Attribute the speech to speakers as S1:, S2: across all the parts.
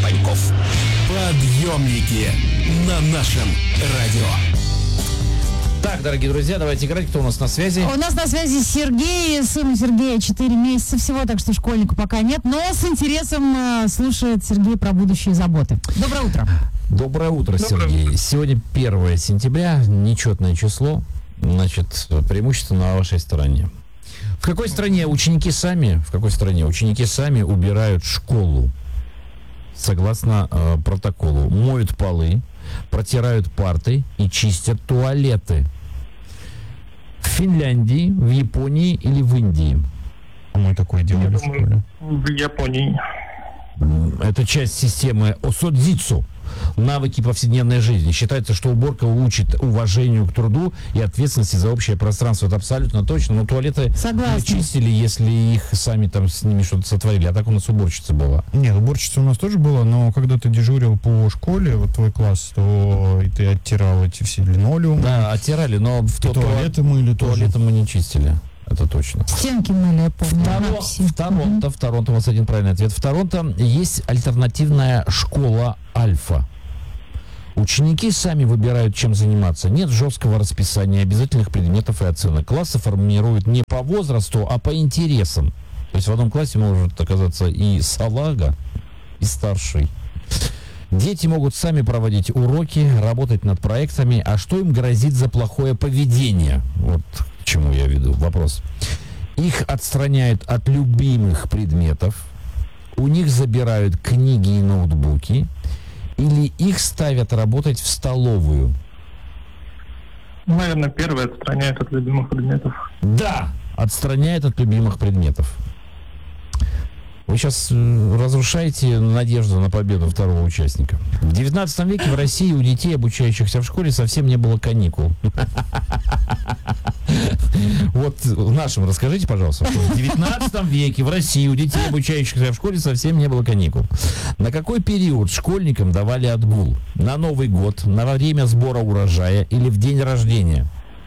S1: Огоньков. Подъемники на нашем радио.
S2: Так, дорогие друзья, давайте играть. Кто у нас на связи?
S3: У нас на связи Сергей. Сыну Сергея 4 месяца всего, так что школьнику пока нет. Но с интересом слушает Сергей про будущие заботы. Доброе утро.
S2: Доброе утро, Сергей. Сегодня 1 сентября, нечетное число. Значит, преимущество на вашей стороне. В какой стране ученики сами убирают школу? Согласно протоколу. Моют полы, протирают парты и чистят туалеты. В Финляндии, в Японии или в Индии?
S4: Мы такое делали в школе.
S5: В Японии.
S2: Это часть системы Осодзицу. Навыки повседневной жизни. Считается, что уборка учит уважению к труду и ответственности за общее пространство. Это абсолютно точно. Но туалеты мы чистили, если их сами там с ними что-то сотворили. А так у нас уборщица была.
S4: Нет, уборщица у нас тоже была, но когда ты дежурил по школе, вот твой класс, то и ты оттирал эти все линолеумы.
S2: Да, оттирали, но
S4: туалеты мыли тоже.
S2: Туалеты мы не чистили. Это точно.
S3: Стенки мыли, я помню.
S2: В Торонто у вас один правильный ответ. В Торонто есть альтернативная школа Альфа. Ученики сами выбирают, чем заниматься. Нет жесткого расписания, обязательных предметов и оценок. Классы формируют не по возрасту, а по интересам. То есть в одном классе может оказаться и салага, и старший. Дети могут сами проводить уроки, работать над проектами. А что им грозит за плохое поведение? Вот к чему я веду. Вопрос. Их отстраняют от любимых предметов. У них забирают книги и ноутбуки. Или их ставят работать в столовую?
S5: Наверное, первое отстраняет от любимых предметов.
S2: Да, отстраняет от любимых предметов. Вы сейчас разрушаете надежду на победу второго участника. В 19 веке в России у детей, обучающихся в школе, совсем не было каникул. Вот нашим расскажите, пожалуйста, что в 19 веке в России у детей, обучающихся в школе, совсем не было каникул. На какой период школьникам давали отгул? На Новый год, на время сбора урожая или в день рождения?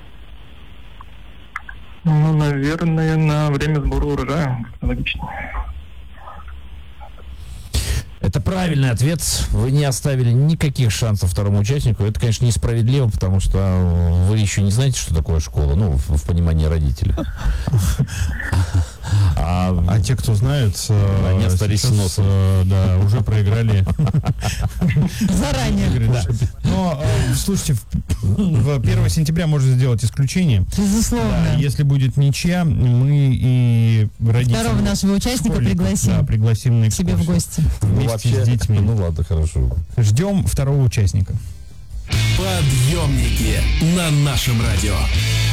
S5: Ну, наверное, на время сбора урожая. Логично.
S2: Это правильный ответ. Вы не оставили никаких шансов второму участнику. Это, конечно, несправедливо, потому что вы еще не знаете, что такое школа, ну, в понимании родителей.
S4: А те, кто знает,
S2: они остались с носом.
S4: Да, уже проиграли.
S3: Заранее.
S4: Но, слушайте, в 1 сентября можно сделать исключение.
S3: Безусловно.
S4: Если будет ничья, мы и родители...
S3: Второго нашего участника пригласим.
S4: Да, пригласим на
S3: к себе в гости.
S4: Вместе с детьми.
S2: Ну ладно, хорошо.
S4: Ждем второго участника.
S1: Подъемники на нашем радио.